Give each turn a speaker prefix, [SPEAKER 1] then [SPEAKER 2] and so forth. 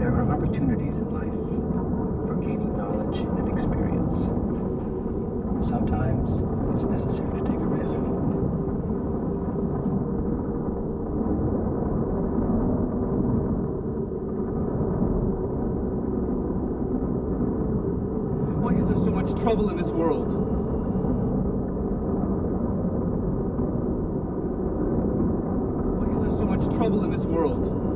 [SPEAKER 1] There are opportunities in life for gaining knowledge and experience. Sometimes it's necessary to take a risk.
[SPEAKER 2] Why is there so much trouble in this world? Why is there so much trouble in this world?